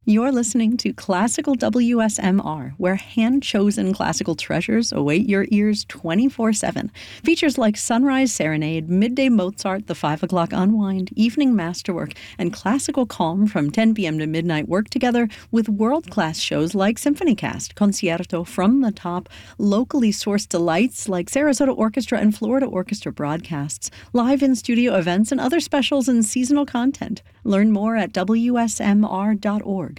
You're listening to Classical WSMR, where hand-chosen classical treasures await your ears 24/7. Features like Sunrise Serenade, Midday Mozart, the 5 o'clock Unwind, Evening Masterwork, and Classical Calm from 10 p.m. to midnight work together with world-class shows like SymphonyCast, Concerto, From the Top, locally sourced delights like Sarasota Orchestra and Florida Orchestra broadcasts, live in-studio events, and other specials and seasonal content. Learn more at WSMR.org.